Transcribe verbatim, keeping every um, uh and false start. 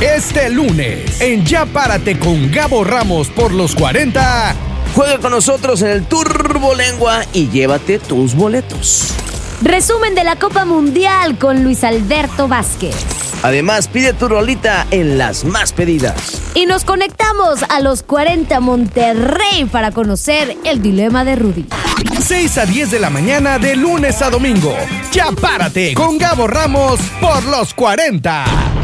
Este lunes, en Ya Párate con Gabo Ramos por los cuarenta. Juega con nosotros en el Turbolengua y llévate tus boletos. Resumen de la Copa Mundial con Luis Alberto Vázquez. Además, pide tu rolita en las más pedidas. Y nos conectamos a los cuarenta Monterrey para conocer el dilema de Rudy. seis a diez de la mañana de lunes a domingo. Ya Párate con Gabo Ramos por los cuarenta.